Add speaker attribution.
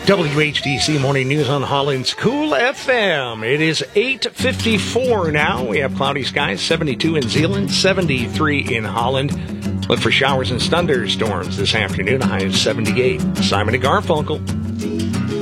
Speaker 1: WHDC Morning News on Holland's Cool FM. It is 8:54 now. We have cloudy skies, 72 in Zeeland, 73 in Holland. Look for showers and thunderstorms this afternoon, a high of 78. Simon and Garfunkel.